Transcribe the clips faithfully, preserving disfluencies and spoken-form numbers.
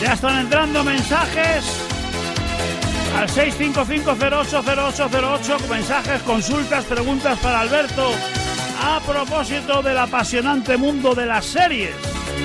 Ya están entrando mensajes al seis cinco cinco cero ocho cero ocho cero ocho, mensajes, consultas, preguntas para Alberto a propósito del apasionante mundo de las series.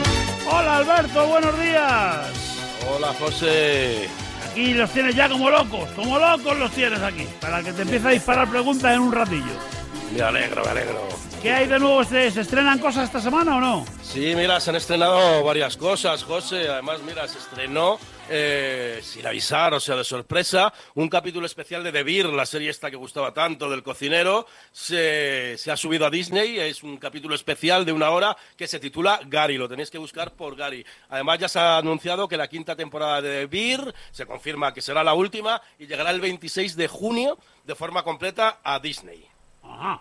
Hola Alberto, buenos días. Hola José. Aquí los tienes ya como locos, como locos los tienes aquí, para que te empiece a disparar preguntas en un ratillo. Me alegro, me alegro. ¿Qué hay de nuevo? ¿Se, ¿Se estrenan cosas esta semana o no? Sí, mira, se han estrenado varias cosas, José. Además, mira, se estrenó, eh, sin avisar, o sea, de sorpresa, un capítulo especial de The Bear, la serie esta que gustaba tanto, del cocinero. Se, se ha subido a Disney, es un capítulo especial de una hora que se titula Gary. Lo tenéis que buscar por Gary. Además, ya se ha anunciado que la quinta temporada de The Bear se confirma que será la última y llegará el veintiséis de junio de forma completa a Disney. Ajá.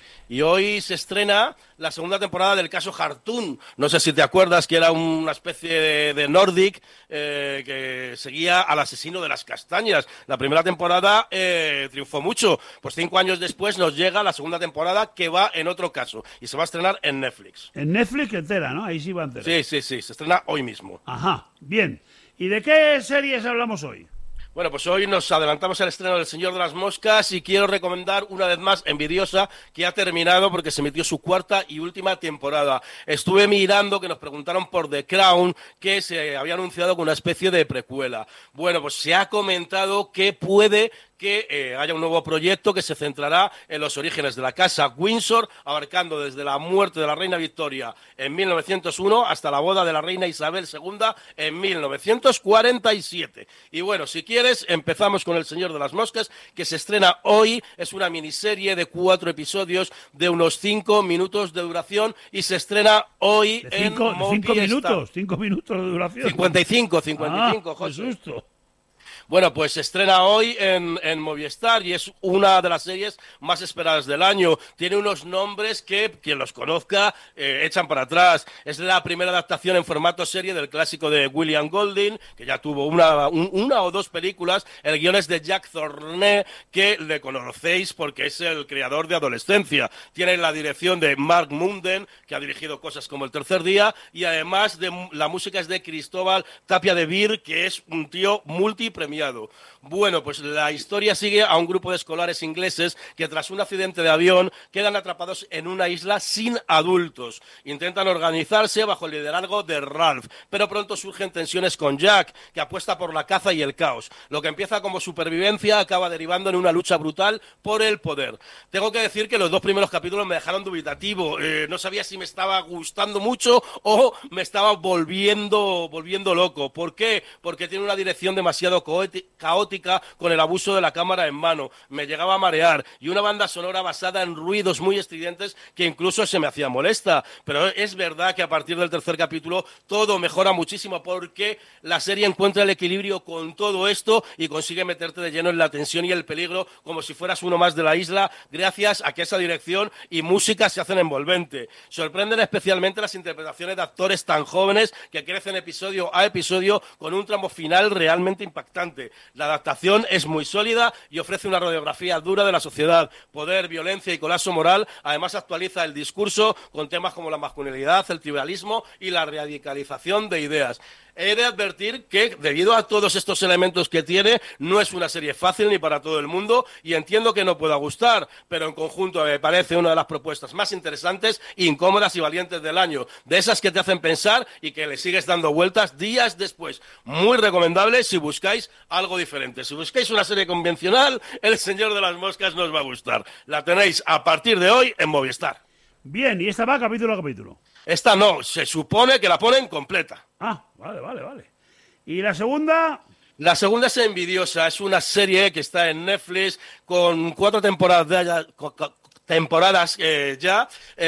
Y hoy se estrena la segunda temporada del caso Hartoon. No sé si te acuerdas que era una especie de, de Nordic eh, que seguía al asesino de las castañas. La primera temporada eh, triunfó mucho. Pues cinco años después nos llega la segunda temporada que va en otro caso. Y se va a estrenar en Netflix. En Netflix entera, ¿no? Ahí sí va entera. Sí, sí, sí. Se estrena hoy mismo. Ajá, bien. ¿Y de qué series hablamos hoy? Bueno, pues hoy nos adelantamos al estreno del Señor de las Moscas y quiero recomendar una vez más Envidiosa, que ha terminado porque se emitió su cuarta y última temporada. Estuve mirando que nos preguntaron por The Crown, que se había anunciado con una especie de precuela. Bueno, pues se ha comentado que puede que eh, haya un nuevo proyecto que se centrará en los orígenes de la casa Windsor, abarcando desde la muerte de la reina Victoria en mil novecientos uno hasta la boda de la reina Isabel segunda en mil novecientos cuarenta y siete. Y bueno, si quieres, empezamos con El Señor de las Moscas, que se estrena hoy. Es una miniserie de cuatro episodios de unos cinco minutos de duración y se estrena hoy de cinco, en de cinco Movistar. minutos, cinco minutos de duración. cincuenta y cinco, cincuenta y cinco, ah, José. ¡Qué susto! Bueno, pues se estrena hoy en, en Movistar y es una de las series más esperadas del año. Tiene unos nombres que, quien los conozca, eh, echan para atrás. Es la primera adaptación en formato serie del clásico de William Golding, que ya tuvo una, un, una o dos películas. El guion es de Jack Thorne, que le conocéis porque es el creador de Adolescencia. Tiene la dirección de Mark Munden, que ha dirigido cosas como El Tercer Día, y además de, la música es de Cristóbal Tapia de Vir, que es un tío multipremiado. Bueno, pues la historia sigue a un grupo de escolares ingleses que tras un accidente de avión quedan atrapados en una isla sin adultos. Intentan organizarse bajo el liderazgo de Ralph, pero pronto surgen tensiones con Jack, que apuesta por la caza y el caos. Lo que empieza como supervivencia acaba derivando en una lucha brutal por el poder. Tengo que decir que los dos primeros capítulos me dejaron dubitativo. Eh, no sabía si me estaba gustando mucho o me estaba volviendo, volviendo loco. ¿Por qué? Porque tiene una dirección demasiado coherente, caótica, con el abuso de la cámara en mano. Me llegaba a marear y una banda sonora basada en ruidos muy estridentes que incluso se me hacía molesta. Pero es verdad que a partir del tercer capítulo todo mejora muchísimo porque la serie encuentra el equilibrio con todo esto y consigue meterte de lleno en la tensión y el peligro como si fueras uno más de la isla, gracias a que esa dirección y música se hacen envolvente. Sorprenden especialmente las interpretaciones de actores tan jóvenes que crecen episodio a episodio con un tramo final realmente impactante. La adaptación es muy sólida y ofrece una radiografía dura de la sociedad, poder, violencia y colapso moral. Además actualiza el discurso con temas como la masculinidad, el tribalismo y la radicalización de ideas. He de advertir que, debido a todos estos elementos que tiene, no es una serie fácil ni para todo el mundo y entiendo que no pueda gustar, pero en conjunto me parece una de las propuestas más interesantes, incómodas y valientes del año, de esas que te hacen pensar y que le sigues dando vueltas días después. Muy recomendable si buscáis algo diferente. Si buscáis una serie convencional, El Señor de las Moscas no os va a gustar. La tenéis a partir de hoy en Movistar. Bien, y esta va capítulo a capítulo. Esta no, se supone que la ponen completa. Ah, vale, vale, vale. ¿Y la segunda? La segunda es Envidiosa, es una serie que está en Netflix con cuatro temporadas de allá, con, con, temporadas eh, ya,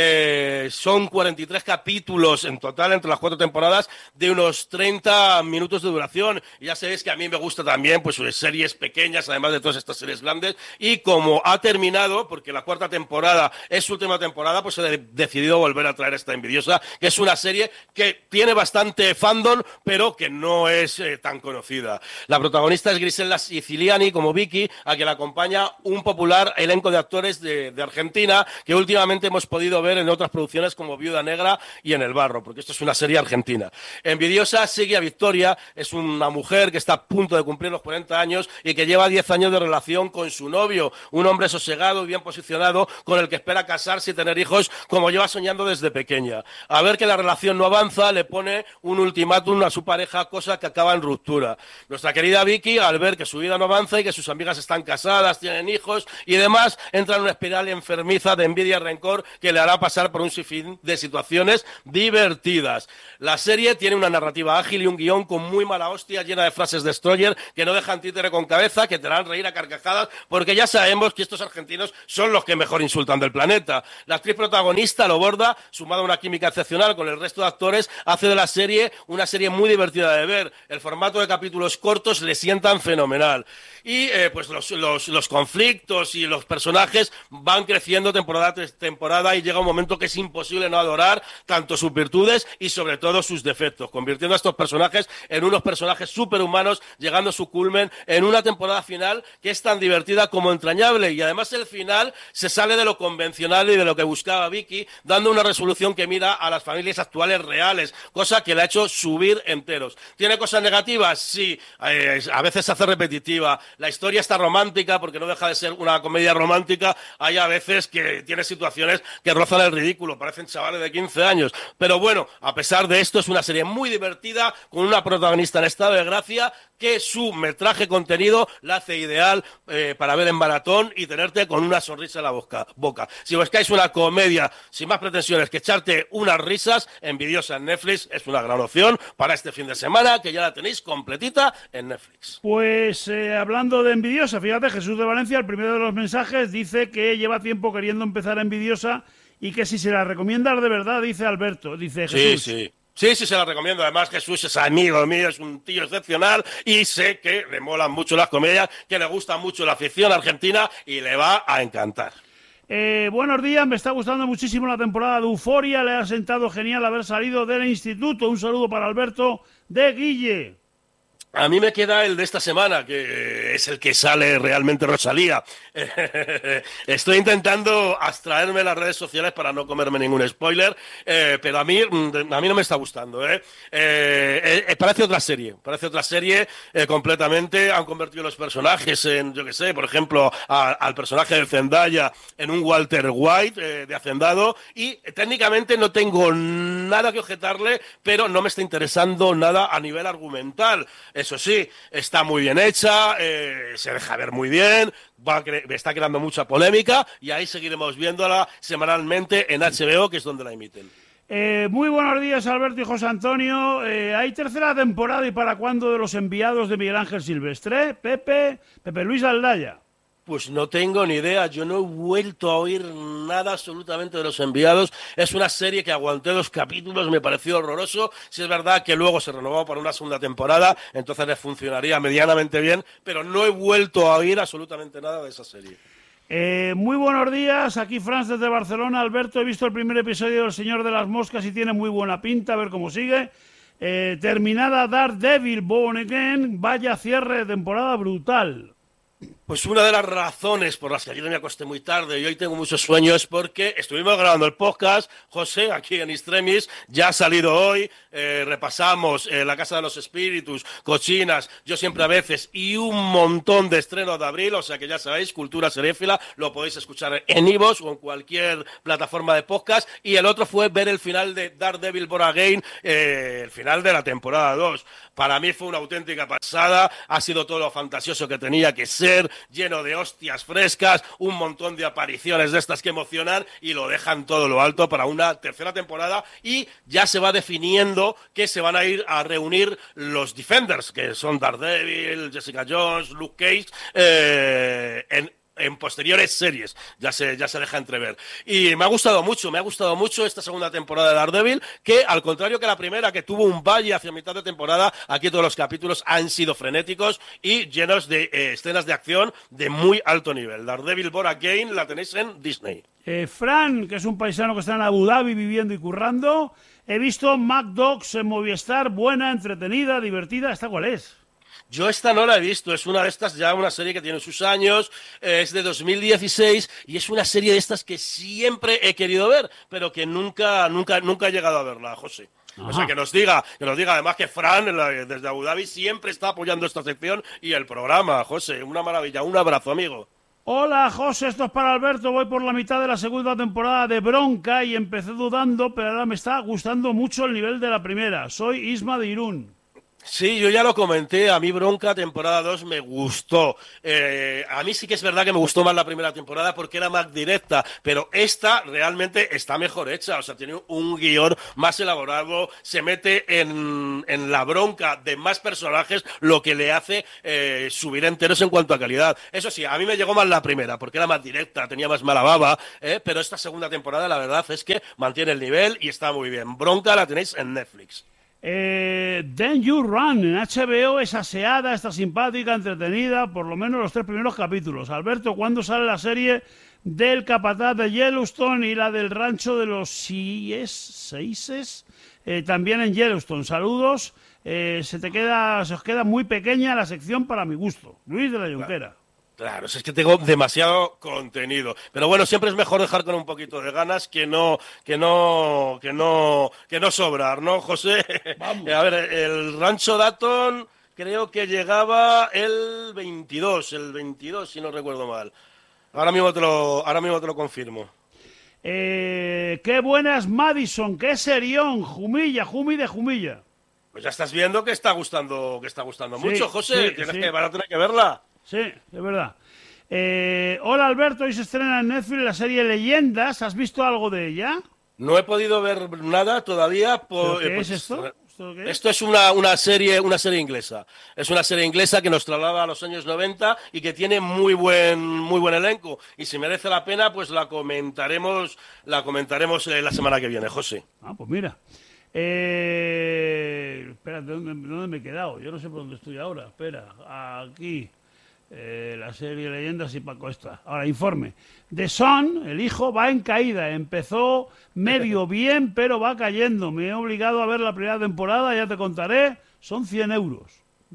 eh, son cuarenta y tres capítulos en total entre las cuatro temporadas de unos treinta minutos de duración. Y ya sabéis que a mí me gusta también pues series pequeñas, además de todas estas series grandes, y como ha terminado, porque la cuarta temporada es su última temporada, pues he de- decidido volver a traer esta Envidiosa, que es una serie que tiene bastante fandom, pero que no es eh, tan conocida. La protagonista es Grisella Siciliani como Vicky, a quien la acompaña un popular elenco de actores de, de Argentina argentina que últimamente hemos podido ver en otras producciones como Viuda Negra y En el Barro, porque esto es una serie argentina. Envidiosa sigue a Victoria, es una mujer que está a punto de cumplir los cuarenta años y que lleva diez años de relación con su novio, un hombre sosegado y bien posicionado con el que espera casarse y tener hijos como lleva soñando desde pequeña. A ver que la relación no avanza, le pone un ultimátum a su pareja, cosa que acaba en ruptura. Nuestra querida Vicky, al ver que su vida no avanza y que sus amigas están casadas, tienen hijos y demás, entra en una espiral enfermiza de envidia y rencor que le hará pasar por un sinfín de situaciones divertidas. La serie tiene una narrativa ágil y un guión con muy mala hostia, llena de frases destroyer que no dejan títere con cabeza, que te harán reír a carcajadas, porque ya sabemos que estos argentinos son los que mejor insultan del planeta. La actriz protagonista, Lo Borda, sumada a una química excepcional con el resto de actores, hace de la serie una serie muy divertida de ver. El formato de capítulos cortos le sientan fenomenal. Y eh, pues los, los, los conflictos y los personajes van creciendo temporada tras temporada y llega un momento que es imposible no adorar tanto sus virtudes y sobre todo sus defectos, convirtiendo a estos personajes en unos personajes superhumanos, llegando a su culmen en una temporada final que es tan divertida como entrañable. Y además el final se sale de lo convencional y de lo que buscaba Vicky, dando una resolución que mira a las familias actuales reales, cosa que le ha hecho subir enteros. ¿Tiene cosas negativas? Sí, eh, a veces se hace repetitiva. La historia está romántica porque no deja de ser una comedia romántica. Hay a veces que tiene situaciones que rozan el ridículo, parecen chavales de quince años. Pero bueno, a pesar de esto, es una serie muy divertida, con una protagonista en estado de gracia, que su metraje contenido la hace ideal eh, para ver en maratón y tenerte con una sonrisa en la boca. boca. Si buscáis una comedia sin más pretensiones que echarte unas risas, Envidiosa en Netflix es una gran opción para este fin de semana, que ya la tenéis completita en Netflix. Pues eh, hablando de Envidiosa, fíjate, Jesús de Valencia, el primero de los mensajes, dice que lleva tiempo queriendo empezar a Envidiosa y que si se la recomiendas de verdad, dice Alberto, dice Jesús. Sí, sí. Sí, sí, se la recomiendo. Además, Jesús es amigo mío, es un tío excepcional y sé que le molan mucho las comedias, que le gusta mucho la ficción argentina y le va a encantar. Eh, buenos días, me está gustando muchísimo la temporada de Euforia, le ha sentado genial haber salido del instituto. Un saludo para Alberto de Guille. A mí me queda el de esta semana, que es el que sale realmente Rosalía. Estoy intentando abstraerme las redes sociales para no comerme ningún spoiler, eh, pero a mí, a mí no me está gustando. ¿eh? Eh, eh, parece otra serie, parece otra serie eh, completamente. Han convertido los personajes en, yo qué sé, por ejemplo, a, al personaje de Zendaya en un Walter White eh, de Hacendado, y eh, técnicamente no tengo nada que objetarle, pero no me está interesando nada a nivel argumental. Eso sí, está muy bien hecha, eh, se deja ver muy bien, va a cre- está creando mucha polémica y ahí seguiremos viéndola semanalmente en H B O, que es donde la emiten. Eh, muy buenos días, Alberto y José Antonio. Eh, ¿Hay tercera temporada y para cuándo de Los Enviados de Miguel Ángel Silvestre? Pepe, Pepe Luis Aldaya. Pues no tengo ni idea, yo no he vuelto a oír nada absolutamente de Los Enviados. Es una serie que aguanté dos capítulos, me pareció horroroso. Si es verdad que luego se renovó para una segunda temporada, entonces les funcionaría medianamente bien, pero no he vuelto a oír absolutamente nada de esa serie. Eh, muy buenos días, aquí Franz desde Barcelona. Alberto, he visto el primer episodio del Señor de las Moscas y tiene muy buena pinta, a ver cómo sigue. Eh, terminada Daredevil Born Again, vaya cierre de temporada brutal. Pues una de las razones por las que ayer me acosté muy tarde y hoy tengo muchos sueños es porque estuvimos grabando el podcast, José, aquí en Extremis, ya ha salido hoy, eh, repasamos eh, La Casa de los Espíritus, Cochinas, Yo Siempre a Veces y un montón de estrenos de abril, o sea que ya sabéis, Cultura Seréfila, lo podéis escuchar en iVoox o en cualquier plataforma de podcast, y el otro fue ver el final de Daredevil Born Again, eh, el final de la temporada dos. Para mí fue una auténtica pasada, ha sido todo lo fantasioso que tenía que ser, lleno de hostias frescas, un montón de apariciones de estas que emocionan y lo dejan todo lo alto para una tercera temporada, y ya se va definiendo que se van a ir a reunir los Defenders, que son Daredevil, Jessica Jones, Luke Cage, eh, en en posteriores series, ya se, ya se deja entrever. Y me ha gustado mucho, me ha gustado mucho esta segunda temporada de Daredevil, que al contrario que la primera, que tuvo un valle hacia mitad de temporada, aquí todos los capítulos han sido frenéticos y llenos de eh, escenas de acción de muy alto nivel. Daredevil Born Again la tenéis en Disney. Eh, Fran, que es un paisano que está en Abu Dhabi viviendo y currando, he visto Mad Dogs en Movistar, buena, entretenida, divertida. ¿Esta cuál es? Yo esta no la he visto, es una de estas, ya una serie que tiene sus años, eh, es de dos mil dieciséis y es una serie de estas que siempre he querido ver, pero que nunca, nunca, nunca he llegado a verla, José. Ajá. O sea, que nos diga, que nos diga además que Fran, desde Abu Dhabi, siempre está apoyando esta sección y el programa, José. Una maravilla, un abrazo, amigo. Hola, José, esto es para Alberto. Voy por la mitad de la segunda temporada de Bronca y empecé dudando, pero ahora me está gustando mucho el nivel de la primera. Soy Isma de Irún. Sí, yo ya lo comenté, a mí Bronca temporada dos me gustó. Eh, a mí sí que es verdad que me gustó más la primera temporada porque era más directa, pero esta realmente está mejor hecha, o sea, tiene un guión más elaborado, se mete en, en la bronca de más personajes, lo que le hace eh, subir enteros en cuanto a calidad. Eso sí, a mí me llegó más la primera porque era más directa, tenía más mala baba, eh, pero esta segunda temporada la verdad es que mantiene el nivel y está muy bien. Bronca la tenéis en Netflix. Eh, Then You Run en H B O es aseada, está simpática, entretenida, por lo menos los tres primeros capítulos. Alberto, ¿cuándo sale la serie del capataz de Yellowstone y la del rancho de los Seises? Eh, también en Yellowstone. Saludos. Eh, se te queda, se os queda muy pequeña la sección para mi gusto. Luis de la Junquera. Claro, es que tengo demasiado contenido. Pero bueno, siempre es mejor dejar con un poquito de ganas que no, que no, que no, que no sobrar, ¿no, José? Vamos. A ver, el Rancho Dayton creo que llegaba el veintidós, el veintidós, si no recuerdo mal. Ahora mismo te lo, ahora mismo te lo confirmo. Eh, qué buenas Madison, qué serión, Jumilla, Jumi de Jumilla. Pues ya estás viendo que está gustando, que está gustando sí, mucho, José. Sí, Tienes sí. que, van a tener que verla. Sí, es verdad. Eh, hola Alberto, hoy se estrena en Netflix la serie Leyendas. ¿Has visto algo de ella? No he podido ver nada todavía. Por, ¿Qué eh, pues, es esto? ¿Esto, qué es? Esto es una, una serie, una serie inglesa. Es una serie inglesa que nos traslada a los años noventa y que tiene muy buen, muy buen elenco. Y si merece la pena, pues la comentaremos, la comentaremos eh, la semana que viene, José. Ah, pues mira. Eh, espera, ¿dónde, ¿dónde me he quedado? Yo no sé por dónde estoy ahora. Espera, aquí. Eh, la serie Leyendas y Paco esta. Ahora, informe. The Son, el hijo, va en caída. Empezó medio bien, pero va cayendo. Me he obligado a ver la primera temporada, ya te contaré. Son cien euros.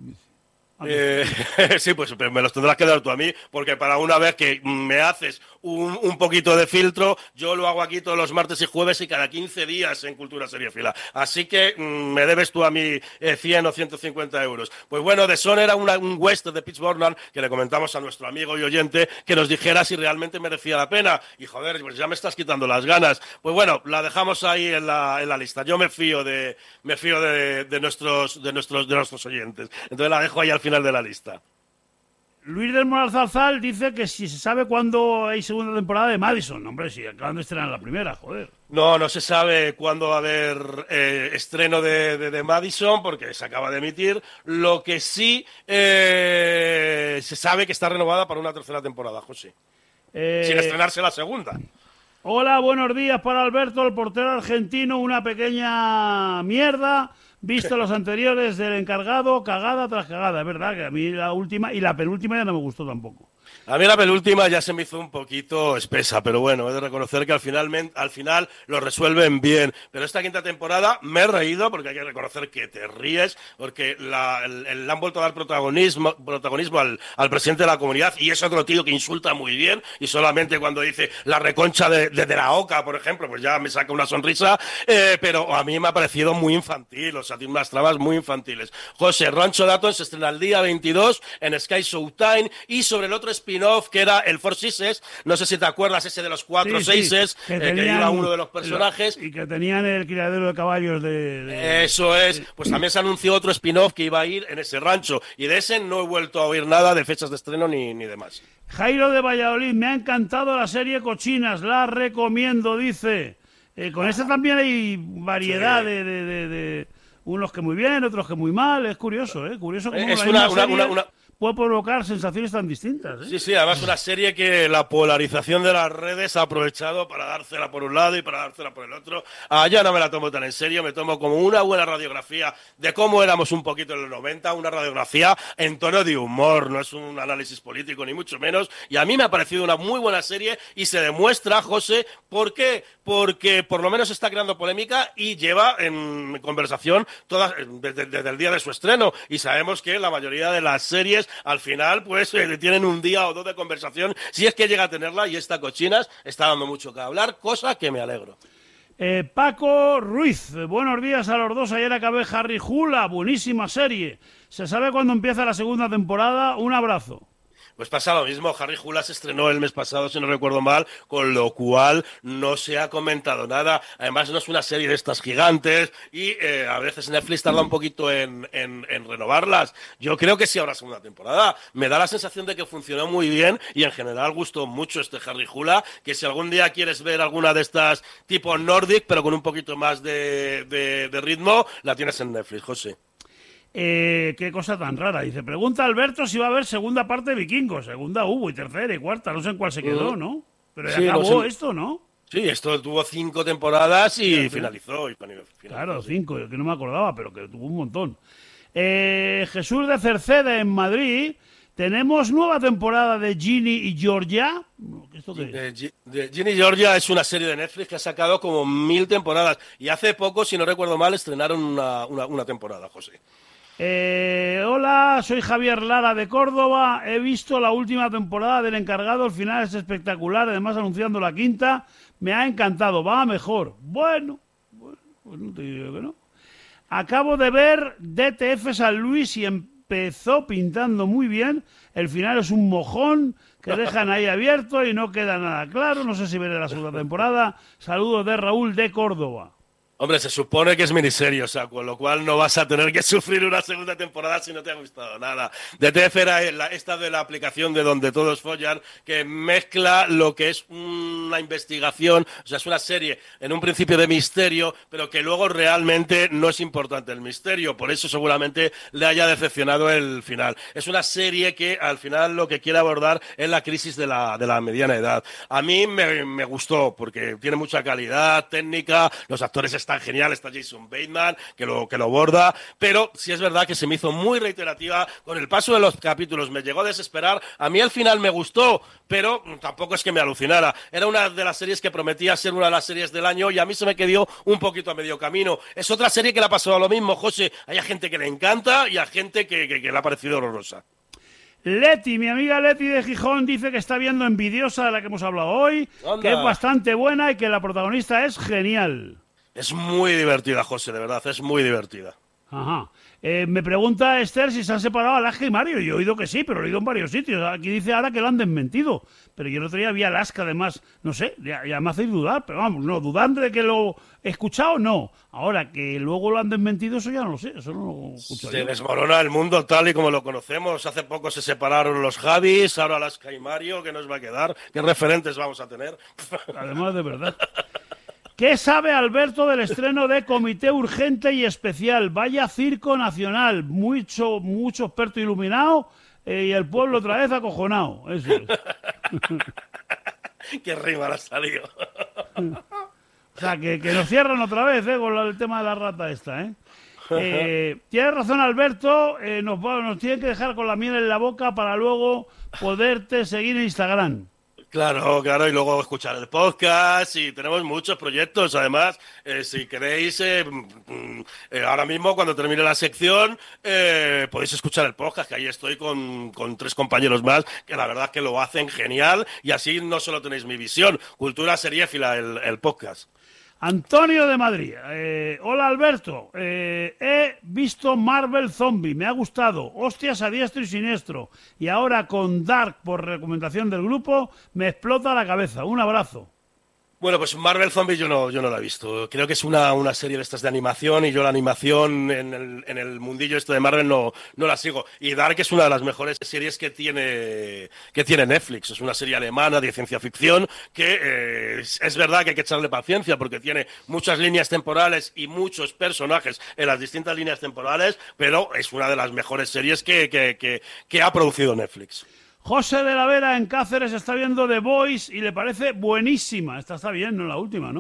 Eh, sí, pues me los tendrás que dar tú a mí, porque para una vez que me haces un, un poquito de filtro, yo lo hago aquí todos los martes y jueves y cada quince días en Cultura Seriéfila. Así que mmm, me debes tú a mí eh, cien o ciento cincuenta euros. Pues bueno, The Son era una, un western de Pitch Burnan que le comentamos a nuestro amigo y oyente que nos dijera si realmente merecía la pena. Y joder, pues ya me estás quitando las ganas. Pues bueno, la dejamos ahí en la, en la lista. Yo me fío de, me fío de, de nuestros, de nuestros, de nuestros oyentes. Entonces la dejo ahí al final de la lista. Luis del Moral Zarzal dice que si se sabe cuándo hay segunda temporada de Madison. Hombre, si acaban de estrenar la primera, joder. No, no se sabe cuándo va a haber eh, estreno de, de, de Madison, porque se acaba de emitir. Lo que sí eh, se sabe que está renovada para una tercera temporada, José. Eh... Sin estrenarse la segunda. Hola, buenos días para Alberto, el portero argentino, una pequeña mierda. Visto los anteriores del encargado, cagada tras cagada. Es verdad que a mí la última y la penúltima ya no me gustó tampoco. A mí la penúltima ya se me hizo un poquito espesa, pero bueno, he de reconocer que al final, al final lo resuelven bien. Pero esta quinta temporada me he reído, porque hay que reconocer que te ríes, porque la, el, el, le han vuelto a dar protagonismo, protagonismo al, al presidente de la comunidad, y es otro tío que insulta muy bien, y solamente cuando dice la reconcha de, de, de la oca, por ejemplo, pues ya me saca una sonrisa, eh, pero a mí me ha parecido muy infantil, o sea, tiene unas trabas muy infantiles. José, Rancho Dayton se estrena el día veintidós en Sky Showtime, y sobre el otro spin-off que era el Four Seasons, no sé si te acuerdas ese de los cuatro sí, seises, sí, que, eh, que iba uno de los personajes. Y que tenían el criadero de caballos de... de... Eso es, pues también se anunció otro spin-off que iba a ir en ese rancho, y de ese no he vuelto a oír nada de fechas de estreno ni, ni demás. Jairo de Valladolid, me ha encantado la serie Cochinas, la recomiendo, dice. Eh, con esta también hay variedad sí. de, de, de, de... unos que muy bien, otros que muy mal, es curioso, ¿eh? Curioso cómo es la una, una, una, una, una... puede provocar sensaciones tan distintas, ¿eh? Sí, sí, además una serie que la polarización de las redes ha aprovechado para dársela por un lado y para dársela por el otro. Ah, ya no me la tomo tan en serio, me tomo como una buena radiografía de cómo éramos un poquito en los noventa, una radiografía en tono de humor, no es un análisis político ni mucho menos, y a mí me ha parecido una muy buena serie y se demuestra, José, ¿por qué? Porque por lo menos está creando polémica y lleva en conversación todas, desde, desde el día de su estreno, y sabemos que la mayoría de las series, al final, pues eh, tienen un día o dos de conversación, si es que llega a tenerla, y esta Cochinas está dando mucho que hablar, cosa que me alegro. Eh, Paco Ruiz, buenos días a los dos. Ayer acabé Harry Hula, buenísima serie. ¿Se sabe cuándo empieza la segunda temporada? Un abrazo. Pues pasa lo mismo, Harry Hula se estrenó el mes pasado, si no recuerdo mal, con lo cual no se ha comentado nada. Además, no es una serie de estas gigantes y eh, a veces Netflix tarda un poquito en, en, en renovarlas. Yo creo que sí habrá segunda temporada. Me da la sensación de que funcionó muy bien y en general gustó mucho este Harry Hula, que si algún día quieres ver alguna de estas tipo Nordic, pero con un poquito más de, de, de ritmo, la tienes en Netflix, José. Eh, qué cosa tan rara. Dice, pregunta Alberto si va a haber segunda parte de Vikingos. Segunda hubo y tercera y cuarta. No sé en cuál se quedó, ¿no? Pero ya sí, acabó no sé. Esto, ¿no? Sí, esto tuvo cinco temporadas y sí, finalizó, y finalizó. Claro, cinco, que no me acordaba, pero que tuvo un montón. Eh, Jesús de Cerceda en Madrid. ¿Tenemos nueva temporada de Ginny y Georgia? ¿Esto qué es? De, de Ginny y Georgia es una serie de Netflix que ha sacado como mil temporadas. Y hace poco, si no recuerdo mal, estrenaron una, una, una temporada, José. Eh, hola, soy Javier Lara de Córdoba. He visto la última temporada del Encargado. El final es espectacular. Además, anunciando la quinta, me ha encantado. Va mejor. Bueno, bueno pues no te digo que no. Acabo de ver D T F San Luis y empezó pintando muy bien. El final es un mojón que dejan ahí abierto y no queda nada claro. No sé si veré la segunda temporada. Saludos de Raúl de Córdoba. Hombre, se supone que es miniserie, o sea, con lo cual no vas a tener que sufrir una segunda temporada si no te ha gustado nada. D T F era la, esta de la aplicación de Donde Todos Follan, que mezcla lo que es una investigación, o sea, es una serie en un principio de misterio, pero que luego realmente no es importante el misterio, por eso seguramente le haya decepcionado el final. Es una serie que al final lo que quiere abordar es la crisis de la, de la mediana edad. A mí me, me gustó, porque tiene mucha calidad técnica, los actores están tan genial, está Jason Bateman, que lo, que lo borda, pero sí es verdad que se me hizo muy reiterativa con el paso de los capítulos, me llegó a desesperar. A mí al final me gustó, pero tampoco es que me alucinara. Era una de las series que prometía ser una de las series del año y a mí se me quedó un poquito a medio camino. Es otra serie que le ha pasado lo mismo, José. Hay gente que le encanta y hay gente que, que, que le ha parecido horrorosa. Leti, mi amiga Leti de Gijón, dice que está viendo Envidiosa, de la que hemos hablado hoy, Anda. que es bastante buena y que la protagonista es genial. Es muy divertida, José, de verdad, es muy divertida. Ajá. Eh, me pregunta Esther si se han separado Alaska y Mario. Yo he oído que sí, pero lo he oído en varios sitios. Aquí dice ahora que lo han desmentido. Pero yo el otro día vi Alaska, además, no sé, ya, ya me hacéis dudar, pero vamos, no, dudando de que lo he escuchado, no. Ahora, que luego lo han desmentido, eso ya no lo sé, eso no lo he escuchado. Se yo. desmorona el mundo tal y como lo conocemos. Hace poco se separaron los Javis, ahora Alaska y Mario, ¿qué nos va a quedar? ¿Qué referentes vamos a tener? Además, de verdad. ¿Qué sabe Alberto del estreno de Comité Urgente y Especial? Vaya circo nacional, mucho, mucho experto iluminado eh, y el pueblo otra vez acojonado. Eso es. Qué rima le ha salido. O sea, que, que nos cierran otra vez eh, con el tema de la rata esta, ¿eh? eh Tienes razón, Alberto, eh, nos, nos tienen que dejar con la miel en la boca para luego poderte seguir en Instagram. Claro, claro, y luego escuchar el podcast y tenemos muchos proyectos. Además, eh, si queréis, eh, eh, ahora mismo cuando termine la sección, eh, podéis escuchar el podcast, que ahí estoy con, con tres compañeros más, que la verdad que lo hacen genial y así no solo tenéis mi visión, cultura seriéfila, el, el podcast. Antonio de Madrid. Eh, hola Alberto, eh, he visto Marvel Zombie, me ha gustado, hostias a diestro y siniestro, y ahora con Dark por recomendación del grupo me explota la cabeza. Un abrazo. Bueno, pues Marvel Zombie yo no, yo no la he visto. Creo que es una, una serie de estas de animación y yo la animación en el, en el mundillo esto de Marvel no, no la sigo. Y Dark es una de las mejores series que tiene, que tiene Netflix. Es una serie alemana de ciencia ficción que eh, es, es verdad que hay que echarle paciencia porque tiene muchas líneas temporales y muchos personajes en las distintas líneas temporales, pero es una de las mejores series que, que, que, que ha producido Netflix. José de la Vera en Cáceres está viendo The Voice y le parece buenísima. Esta está bien, no la última, ¿no?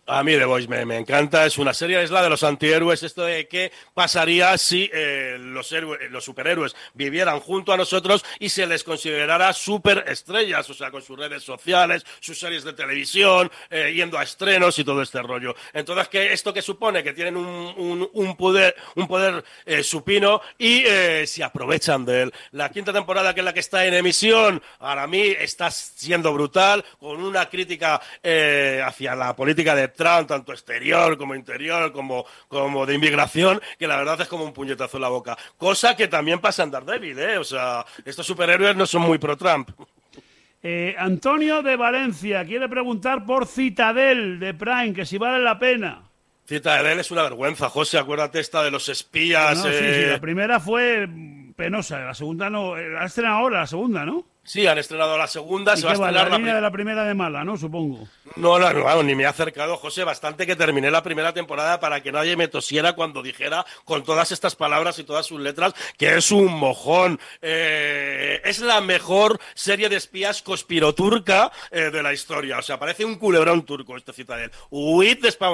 A mí The Boys me, me encanta, es una serie, es la de los antihéroes, esto de qué pasaría si eh, los, héroes, los superhéroes vivieran junto a nosotros y se les considerara superestrellas, o sea, con sus redes sociales, sus series de televisión, eh, yendo a estrenos y todo este rollo. Entonces, ¿qué, esto que supone? Que tienen un, un, un poder, un poder eh, supino y eh, se aprovechan de él. La quinta temporada, que es la que está en emisión, para mí está siendo brutal, con una crítica eh, hacia la política de Trump, tanto exterior como interior, como, como de inmigración, que la verdad es como un puñetazo en la boca. Cosa que también pasa en Daredevil, ¿eh? O sea, estos superhéroes no son muy pro-Trump. Eh, Antonio de Valencia quiere preguntar por Citadel de Prime, que si vale la pena. Citadel es una vergüenza, José, acuérdate esta de los espías. No, eh... sí, sí, la primera fue penosa, la segunda no, la estrenado ahora, la segunda, ¿no? Sí, han estrenado la segunda, ¿Y se va a qué va, estrenar la la línea pri- de la primera de mala, ¿no? Supongo. No, no, no, ni me he acercado, José, bastante que terminé la primera temporada para que nadie me tosiera cuando dijera con todas estas palabras y todas sus letras que es un mojón. Eh, es la mejor serie de espías conspiroturca eh, de la historia. O sea, parece un culebrón turco este Citadel. Huid de